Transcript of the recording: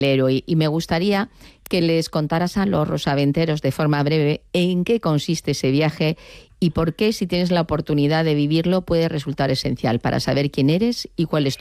héroe. Y me gustaría que les contaras a los rosaventeros de forma breve en qué consiste ese viaje y por qué, si tienes la oportunidad de vivirlo, puede resultar esencial para saber quién eres y cuál es